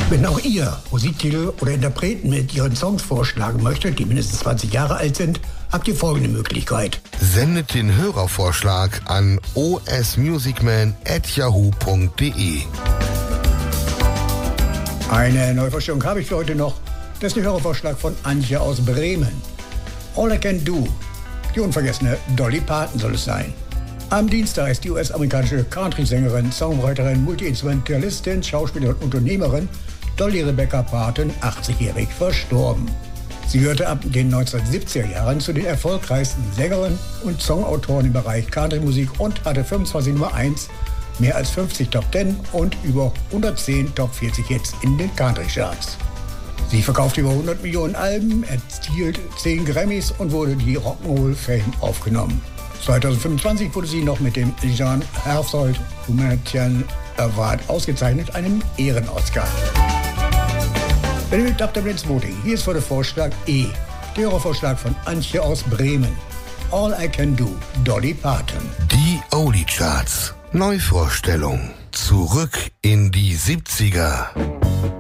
Wenn auch ihr Musiktitel oder Interpreten mit ihren Songs vorschlagen möchtet, die mindestens 20 Jahre alt sind, habt ihr folgende Möglichkeit. Sendet den Hörervorschlag an osmusicman@yahoo.de. Eine Neuvorstellung habe ich für heute noch. Das ist der Hörervorschlag von Antje aus Bremen. All I Can Do. Die unvergessene Dolly Parton soll es sein. Am Dienstag ist die US-amerikanische Country-Sängerin, Songwriterin, Multi-Instrumentalistin, Schauspielerin und Unternehmerin Dolly Rebecca Parton 80-jährig verstorben. Sie gehörte ab den 1970er Jahren zu den erfolgreichsten Sängerinnen und Songautoren im Bereich Country-Musik und hatte 25 Nummer 1, mehr als 50 Top 10 und über 110 Top 40 Hits in den Country-Charts. Sie verkaufte über 100 Millionen Alben, erhielt 10 Grammys und wurde in die Rock'n'Roll Fame aufgenommen. 2025 wurde sie noch mit dem Jean Herzog Humanitarian Award ausgezeichnet, einem Ehren-Oscar. Wenn ihr mit habt, dann ins Voting. Hier ist vor der Vorschlag E. Der Hörervorschlag von Antje aus Bremen. All I Can Do, Dolly Parton. Die Oldie Charts. Neuvorstellung. Zurück in die 70er.